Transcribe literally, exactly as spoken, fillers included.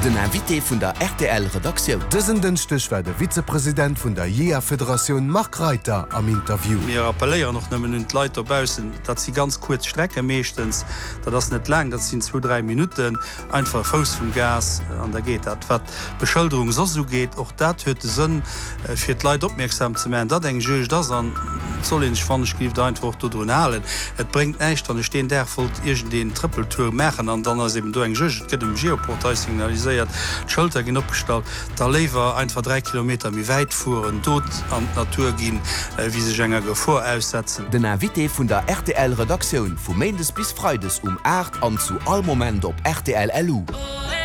Den Invité vun der R T L-Redaktion. Dëssen den Stich war der Vizepräsident vun der J A-Föderation Mark Reiter am Interview. Wir appelléieren noch nëmmen hun Leiit erbausen, dat sie ganz kurz Strecke meeschtens, dat das net lang, dat sind zwei drei Minuten einfach Fos vum Gas an der geht dat wat Beschëlderung so so geht, och dat huet de Sën äh, fir d Leiit opmerksam ze men. Dat eng Joch das an zollch fanskift einfach dodronalen. Et bringt echt an steen derfolt irgent den Trippeltour mechen an dann ass eben do eng Joch gët dem Geoportal signaliséiert Schulter gin opstalt, da lewer einfach drei Kilometer mi weit fuhren dot an Natur gin äh, wie se Genger gevor aussetzen. Den Invité vun der R T L-Redaktion vu Mendes bis Freudes um acht an zu all Moment op R T L L U.